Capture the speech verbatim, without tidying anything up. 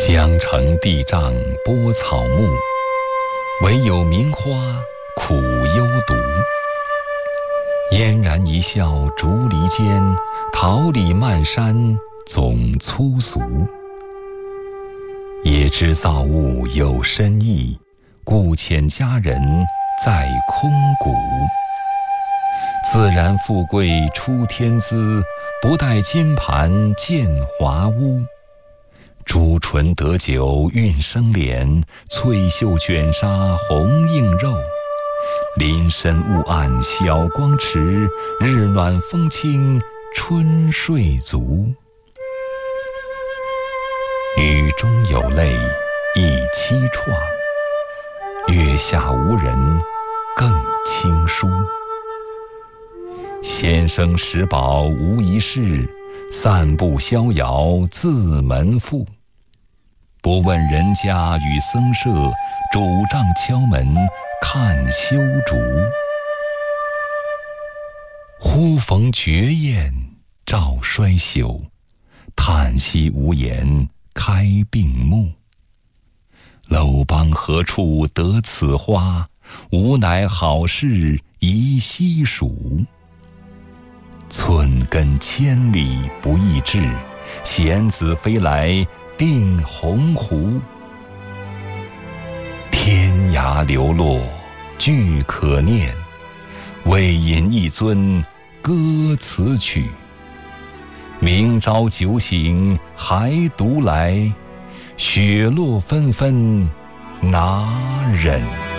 江城地障波草木，唯有名花苦幽独。嫣然一笑竹篱间，桃李漫山总粗俗。也知造物有深意，故遣佳人在空谷。自然富贵出天姿，不待金盘见华屋。朱唇得酒韵生莲，翠袖卷纱红映肉。林深雾暗晓光迟，日暖风轻春睡足。雨中有泪亦凄怆，月下无人更轻疏。先生食饱无一事，散步逍遥自门复。不问人家与僧舍，主杖敲门看修竹。忽逢绝艳照衰朽，叹息无言开病木。楼邦何处得此花？吾乃好事宜西蜀。寸根千里不易至，贤子飞来定鸿鹄。天涯流落俱可念，为饮一樽歌此曲。明朝酒醒还独来，雪落纷纷拿忍。